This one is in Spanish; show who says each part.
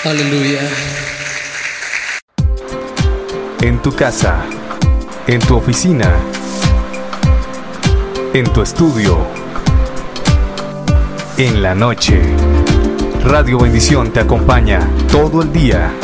Speaker 1: Aleluya.
Speaker 2: En tu casa, en tu oficina, en tu estudio, en la noche. Radio Bendición te acompaña todo el día.